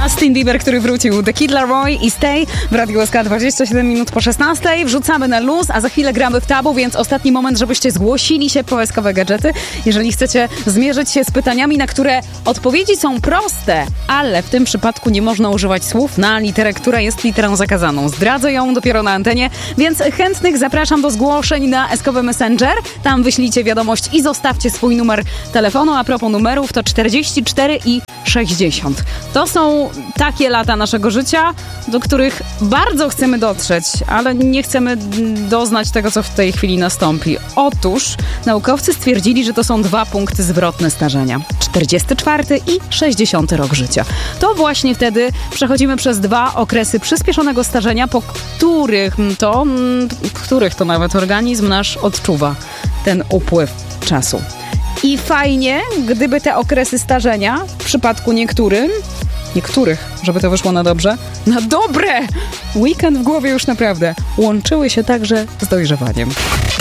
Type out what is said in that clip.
Justin Bieber, który wrócił, The Kid Laroi i Stay w Radiu SK 27 minut po 16. Wrzucamy na luz, a za chwilę gramy w tabu, więc ostatni moment, żebyście zgłosili się po SKW Gadżety. Jeżeli chcecie zmierzyć się z pytaniami, na które odpowiedzi są proste, ale w tym przypadku nie można używać słów na literę, która jest literą zakazaną. Zdradzę ją dopiero na antenie, więc chętnych zapraszam do zgłoszeń na SKW Messenger. Tam wyślijcie wiadomość i zostawcie swój numer telefonu. A propos numerów, to 44 i 60. To są takie lata naszego życia, do których bardzo chcemy dotrzeć, ale nie chcemy doznać tego, co w tej chwili nastąpi. Otóż naukowcy stwierdzili, że to są 2 punkty zwrotne starzenia. 44 i 60 rok życia. To właśnie wtedy przechodzimy przez 2 okresy przyspieszonego starzenia, po których to nawet organizm nasz odczuwa ten upływ czasu. I fajnie, gdyby te okresy starzenia, w przypadku niektórych, żeby to wyszło na dobrze, na dobre, weekend w głowie już naprawdę, łączyły się także z dojrzewaniem.